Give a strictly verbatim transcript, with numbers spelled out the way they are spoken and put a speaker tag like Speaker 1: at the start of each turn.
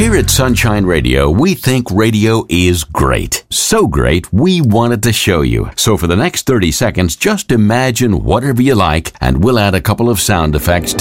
Speaker 1: Here at Sunshine Radio, we think radio is great. So great, we wanted to show you. So for the next thirty seconds, just imagine whatever you like, and we'll add a couple of sound effects to